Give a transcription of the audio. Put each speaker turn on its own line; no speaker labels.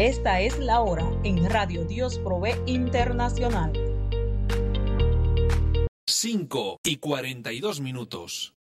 Esta es la hora en Radio Dios Provee Internacional.
5:42.